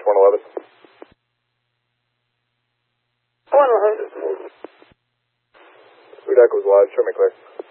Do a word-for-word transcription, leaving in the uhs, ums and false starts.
one eleven. one eleven. Blue Duck was live, show me clear.